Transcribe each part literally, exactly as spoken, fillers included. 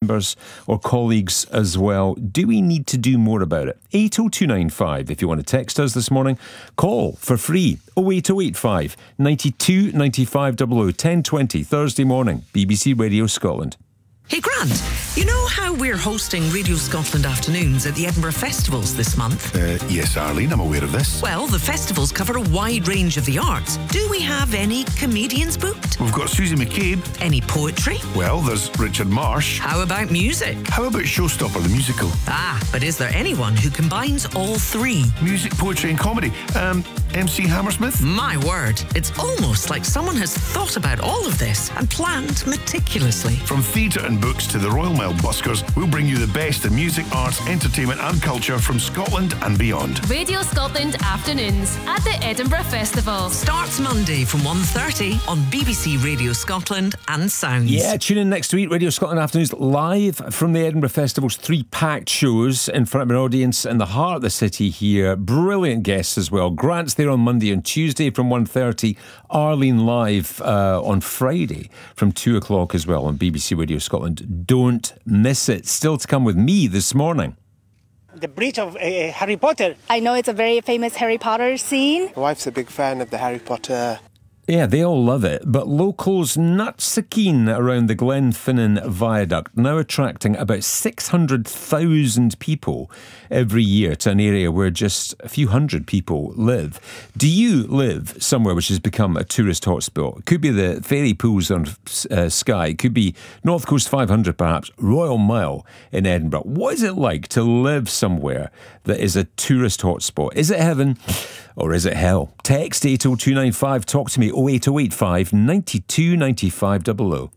members or colleagues as well. Do we need to do more about it? eight oh two nine five if you want to text us this morning. Call for free oh eight oh eight five, nine two, nine five double oh, ten twenty Thursday morning, B B C Radio Scotland. Hey Grant, you know how we're hosting Radio Scotland afternoons at the Edinburgh Festivals this month? Uh, yes, Arlene, I'm aware of this. Well, the festivals cover a wide range of the arts. Do we have any comedians booked? We've got Susie McCabe. Any poetry? Well, there's Richard Marsh. How about music? How about Showstopper, the musical? Ah, but is there anyone who combines all three? Music, poetry and comedy. Um, M C Hammersmith? My word, it's almost like someone has thought about all of this and planned meticulously. From theatre and books to the Royal Mail buskers, we'll bring you the best in music, arts, entertainment and culture from Scotland and beyond. Radio Scotland afternoons at the Edinburgh Festival. Starts Monday from one thirty on B B C Radio Scotland and Sounds. Yeah, tune in next week, Radio Scotland afternoons, live from the Edinburgh Festival's three packed shows in front of an audience in the heart of the city here. Brilliant guests as well. Grant's there on Monday and Tuesday from one thirty. Arlene live uh, on Friday from two o'clock as well on B B C Radio Scotland. Don't miss it. Still to come with me this morning. The bridge of uh, Harry Potter. I know it's a very famous Harry Potter scene. My wife's a big fan of the Harry Potter. Yeah, they all love it, but locals not so keen around the Glenfinnan Viaduct, now attracting about six hundred thousand people every year to an area where just a few hundred people live. Do you live somewhere which has become a tourist hotspot? It could be the ferry pools on uh, Skye, it could be North Coast five hundred perhaps, Royal Mile in Edinburgh. What is it like to live somewhere that is a tourist hotspot? Is it heaven or is it hell? Text eight oh two nine five, talk to me, oh eight oh eight five, nine two, nine five double oh.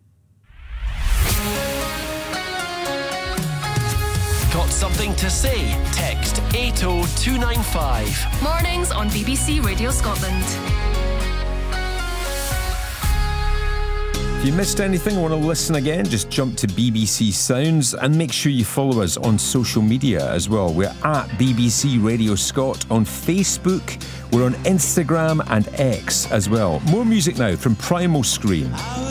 Got something to say? Text eight oh two nine five. Mornings on B B C Radio Scotland. If you missed anything or want to listen again, just jump to B B C Sounds and make sure you follow us on social media as well. We're at B B C Radio Scot on Facebook. We're on Instagram and X as well. More music now from Primal Scream.